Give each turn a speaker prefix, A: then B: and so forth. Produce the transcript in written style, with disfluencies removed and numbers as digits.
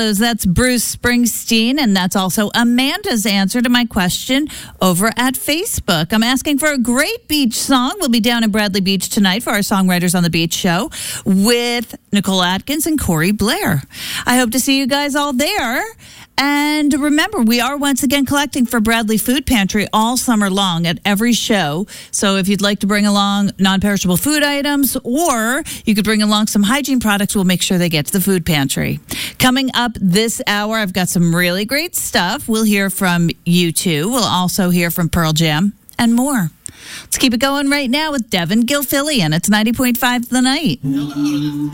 A: That's Bruce Springsteen, and that's also Amanda's answer to my question over at Facebook. I'm asking for a great beach song. We'll be down in Bradley Beach tonight for our Songwriters on the Beach show with Nicole Atkins and Corey Blair. I hope to see you guys all there. And remember, we are once again collecting for Bradley Food Pantry all summer long at every show. So if you'd like to bring along non-perishable food items, or you could bring along some hygiene products, we'll make sure they get to the food pantry. Coming up this hour, I've got some really great stuff. We'll hear from U2. We'll also hear from Pearl Jam and more. Let's keep it going right now with Devin Gilfillian. It's 90.5 The Night.